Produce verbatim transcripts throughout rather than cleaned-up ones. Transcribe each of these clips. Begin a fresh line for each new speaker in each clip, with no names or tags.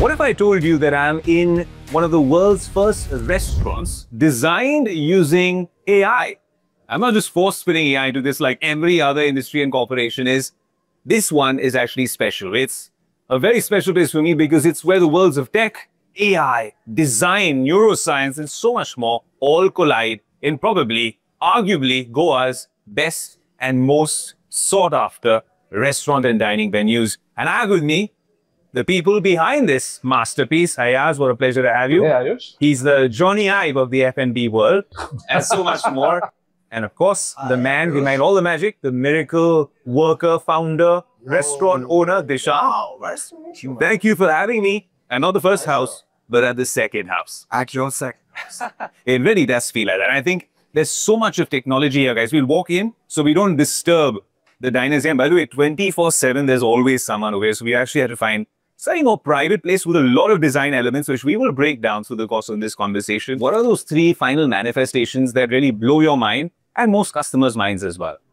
What if I told you that I'm in one of the world's first restaurants designed using A I? I'm not just force-fitting A I into this like every other industry and corporation is. This one is actually special. It's a very special place for me because it's where the worlds of tech, A I, design, neuroscience, and so much more all collide in probably, arguably, Goa's best and most sought-after restaurant and dining venues. And I have with me the people behind this masterpiece. Ayaz, what a pleasure to have you.
Hey, Ayush.
He's the Johnny Ive of the F and B world, and so much more. And of course, the man behind all the magic, the miracle worker, founder, restaurant owner, Dishant. Thank you for having me. And not the first house, but at the second house.
At your second house.
It really does feel like that. And I think there's so much of technology here, guys. We'll walk in so we don't disturb the diners here. And by the way, twenty-four seven, there's always someone over here. So we actually had to find slightly more private place with a lot of design elements, which we will break down through the course of this conversation. What are those three final manifestations that really blow your mind and most customers' minds as well?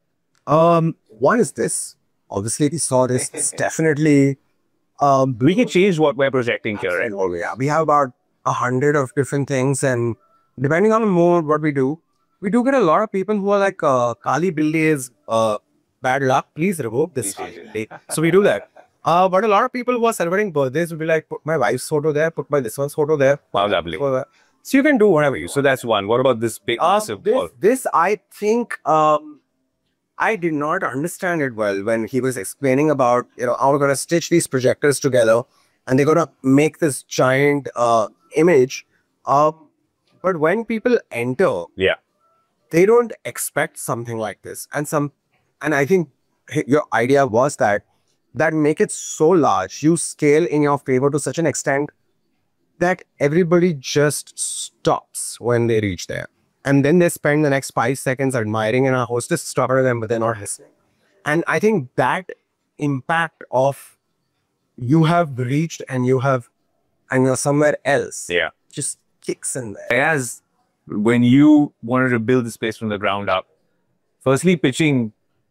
Um, one is this. Obviously, we saw this. It's definitely. Um,
we can change what we're projecting here, right?
Oh, yeah. We have about a hundred of different things, and depending on more what we do, we do get a lot of people who are like, uh, Kali Billi is uh, bad luck. Please revoke this. So we do that. Uh, but a lot of people who are celebrating birthdays will be like, put my wife's photo there, put my this one's photo there.
Wow, lovely.
So you can do whatever you.
So that's one. What about this big
uh,
massive
this,
wall?
this, I think, um, I did not understand it well when he was explaining about, you know, how we're going to stitch these projectors together and they're going to make this giant uh, image. Um, but when people enter,
yeah,
they don't expect something like this. And some, and I think your idea was that that make it so large, you scale in your favor to such an extent that everybody just stops when they reach there. And then they spend the next five seconds admiring and our hostess stopped them, but they're not listening. And I think that impact of you have reached and you have, and you're somewhere else,
yeah,
just kicks in there.
As when you wanted to build this place from the ground up, firstly pitching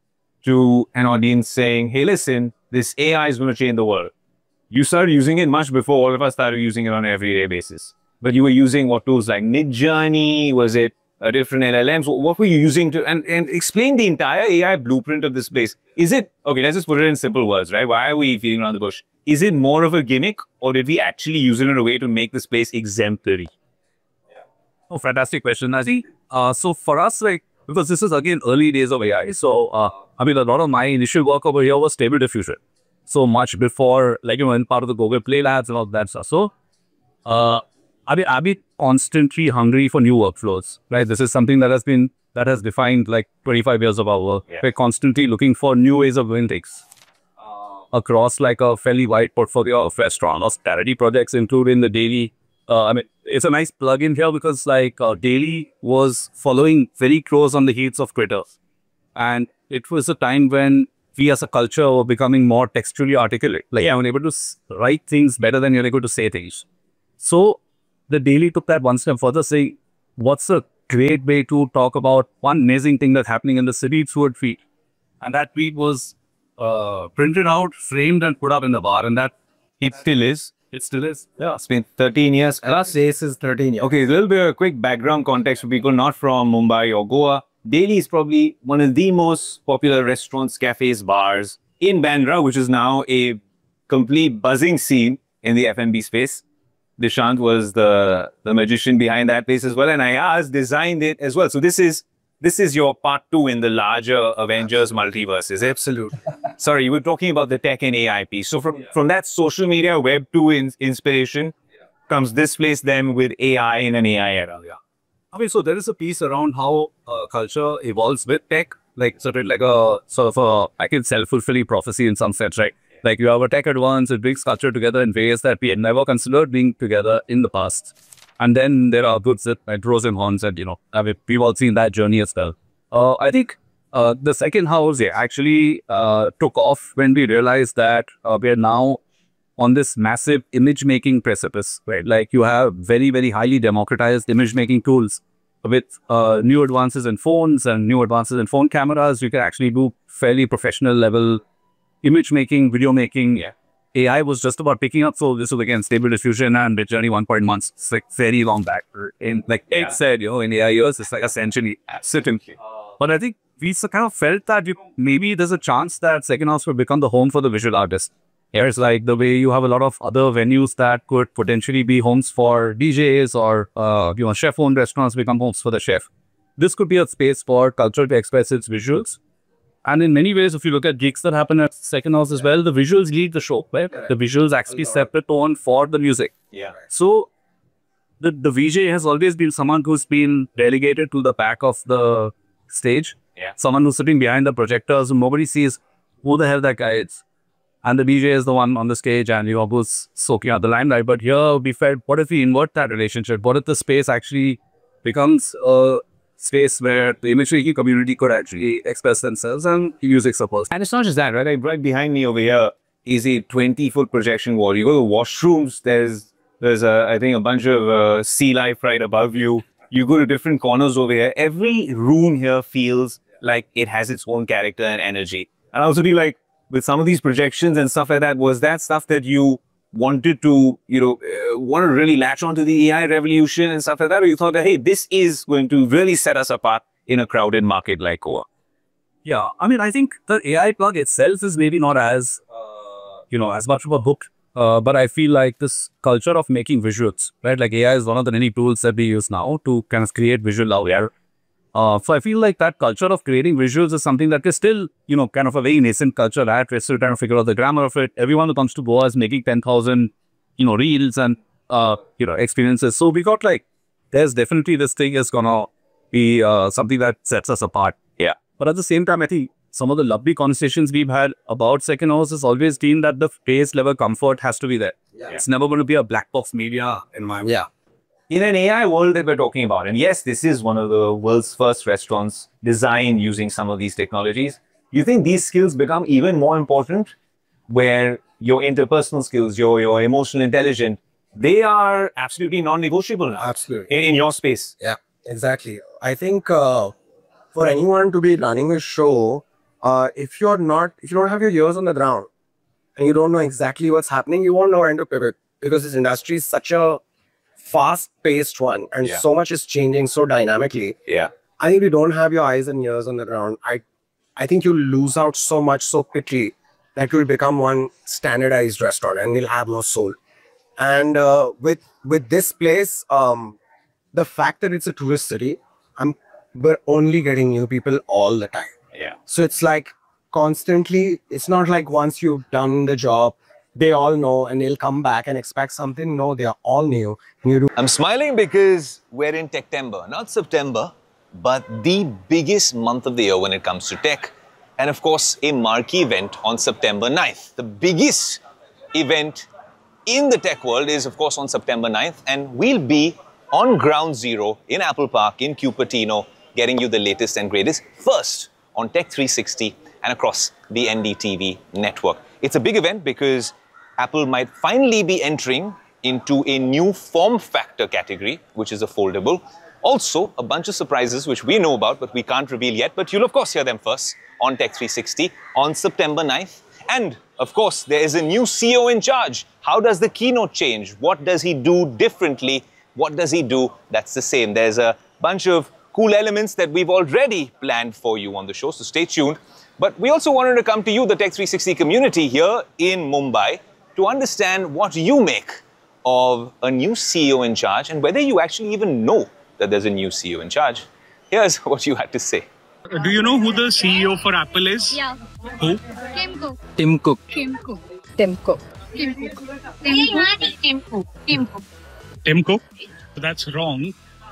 to an audience saying, hey, listen, this A I is going to change the world. You started using it much before all of us started using it on an everyday basis. But you were using what tools like Midjourney? Was it a different L L Ms? What were you using to, and, and explain the entire A I blueprint of this place. Is it, okay, let's just put it in simple words, right? Why are we feeding around the bush? Is it more of a gimmick or did we actually use it in a way to make this place exemplary?
Oh, fantastic question, Nazi. Uh, so for us, like, because this is again early days of A I. So, uh, I mean, a lot of my initial work over here was Stable Diffusion. So much before, like, you know, in part of the Google Play Labs and all that stuff. So, uh, I mean, I've been constantly hungry for new workflows, right? This is something that has been, that has defined like twenty-five years of our work. Yeah. We're constantly looking for new ways of doing things uh, across like a fairly wide portfolio of restaurant or charity projects, including the Daily. Uh, I mean, it's a nice plug-in here because like uh, Daily was following very close on the heels of Twitter. And it was a time when we as a culture were becoming more textually articulate. Like, yeah, we're able to write things better than you're able to say things. So the Daily took that one step further, saying, what's a great way to talk about one amazing thing that's happening in the city through a tweet? And that tweet was uh, printed out, framed, and put up in the bar. And that
it still is.
It still is.
Yeah, it's been thirteen years.
Plus, Ace is thirteen years.
Okay, a little bit of a quick background context for people not from Mumbai or Goa. Daily is probably one of the most popular restaurants, cafes, bars in Bandra, which is now a complete buzzing scene in the F and B space. Dishant was the, the magician behind that place as well. And Ayaz designed it as well. So this is this is your part two in the larger Avengers multiverse, is it?
Absolutely.
Sorry, you were talking about the tech and A I piece. So from, from that social media Web two in, inspiration comes this place then with A I in an A I era. Yeah.
I mean, so there is a piece around how uh, culture evolves with tech, like sort of like a sort of a, I can self-fulfilling prophecy in some sense, right? Like you have a tech advance, it brings culture together in ways that we had never considered being together in the past. And then there are goods that like pros and cons, and you know, I mean, we've all seen that journey as well. Uh, I think uh, the second house yeah, actually uh, took off when we realized that uh, we are now on this massive image making precipice, right? Like you have very, very highly democratized image making tools with uh, new advances in phones and new advances in phone cameras. You can actually do fairly professional level image making, video making.
Yeah.
A I was just about picking up. So this was again Stable Diffusion and Midjourney one point one. It's like very long back. In like yeah. it said, you know, in A I years, it's like a century. Certainly. But I think we kind of felt that you know, maybe there's a chance that Second House will become the home for the visual artist. Here it's like the way you have a lot of other venues that could potentially be homes for D Js or uh, you know, chef-owned restaurants become homes for the chef. This could be a space for culture to express its visuals. And in many ways, if you look at gigs that happen at Second House as well, the visuals lead the show, right? The visuals actually set the tone for the music.
Yeah.
So the, the V J has always been someone who's been relegated to the back of the stage.
Yeah.
Someone who's sitting behind the projectors and nobody sees who the hell that guy is. And the D J is the one on the stage and you know, who's soaking out the limelight. But here we felt, what if we invert that relationship? What if the space actually becomes a space where the image making community could actually express themselves and music supports.
And it's not just that, right? Like right behind me over here is a twenty foot projection wall. You go to the washrooms, there's, there's a, I think a bunch of uh, sea life right above you. You go to different corners over here. Every room here feels like it has its own character and energy. And I also feel like with some of these projections and stuff like that, was that stuff that you wanted to, you know, uh, want to really latch onto the A I revolution and stuff like that? Or you thought that, hey, this is going to really set us apart in a crowded market like Goa?
Yeah, I mean, I think the A I plug itself is maybe not as, uh, you know, as much of a hook. Uh, but I feel like this culture of making visuals, right? Like A I is one of the many tools that we use now to kind of create visual out there. Uh, so I feel like that culture of creating visuals is something that is still, you know, kind of a very nascent culture, right? We're still trying to figure out the grammar of it. Everyone who comes to Goa is making ten thousand, you know, reels and, uh, you know, experiences. So we got like, there's definitely this thing is going to be uh, something that sets us apart.
Yeah.
But at the same time, I think some of the lovely conversations we've had about Second House has always been that the base level comfort has to be there.
Yeah.
It's never going to be a black box media environment.
Yeah.
In an A I world that we're talking about, and yes, this is one of the world's first restaurants designed using some of these technologies, you think these skills become even more important where your interpersonal skills, your, your emotional intelligence, they are absolutely non-negotiable now.
Absolutely.
In, in your space.
Yeah, exactly. I think uh, for anyone to be running a show, uh, if you're not, if you don't have your ears on the ground and you don't know exactly what's happening, you won't know when to pivot because this industry is such a fast-paced one and
Yeah.
so much is changing so dynamically.
Yeah.
I think if you don't have your eyes and ears on the ground, I, I think you'll lose out so much so quickly that you'll become one standardized restaurant and you'll have no soul. And uh, with with this place, um, the fact that it's a tourist city, I'm we're only getting new people all the time.
Yeah.
So it's like constantly, it's not like once you've done the job, they all know and they'll come back and expect something. No, they are all new. You do.
I'm smiling because we're in Techtember, not September, but the biggest month of the year when it comes to tech. And of course, a marquee event on September ninth. The biggest event in the tech world is, of course, on September ninth. And we'll be on ground zero in Apple Park, in Cupertino, getting you the latest and greatest first on Tech three sixty and across the N D T V network. It's a big event because Apple might finally be entering into a new form factor category, which is a foldable. Also, a bunch of surprises which we know about, but we can't reveal yet. But you'll, of course, hear them first on Tech three sixty on September ninth. And, of course, there is a new C E O in charge. How does the keynote change? What does he do differently? What does he do that's the same? There's a bunch of cool elements that we've already planned for you on the show, so stay tuned. But we also wanted to come to you, the Tech three sixty community here in Mumbai, to understand what you make of a new C E O in charge and whether you actually even know that there's a new C E O in charge. Here's what you had to say.
Do you know who the C E O for Apple is?
Yeah.
Who?
Tim Cook.
Tim Cook.
Tim Cook.
Tim Cook.
Tim Cook. Tim Cook. Tim Cook. Tim Cook.
Tim Cook? That's wrong.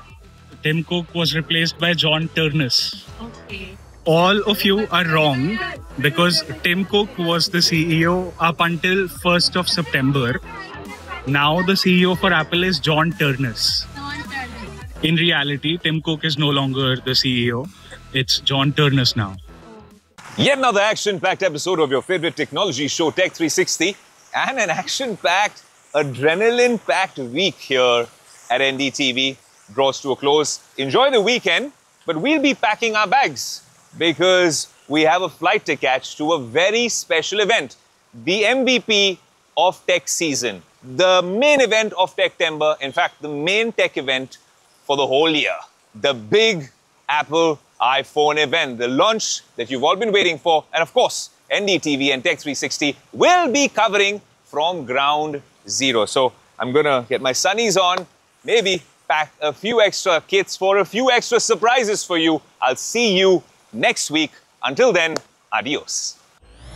Tim Cook was replaced by John Ternus.
Okay.
All of you are wrong because Tim Cook was the C E O up until first of September. Now the C E O for Apple is John Ternus.
Non-Ternus.
In reality, Tim Cook is no longer the C E O. It's John Ternus now.
Yet another action-packed episode of your favorite technology show, Tech three sixty, and an action-packed, adrenaline-packed week here at N D T V draws to a close. Enjoy the weekend, but we'll be packing our bags because we have a flight to catch to a very special event, the M V P of tech season, the main event of Techtember, in fact, the main tech event for the whole year, the big Apple iPhone event, the launch that you've all been waiting for. And of course, N D T V and Tech three sixty will be covering from ground zero. So I'm going to get my sunnies on, maybe pack a few extra kits for a few extra surprises for you. I'll see you next week. Until then, adios.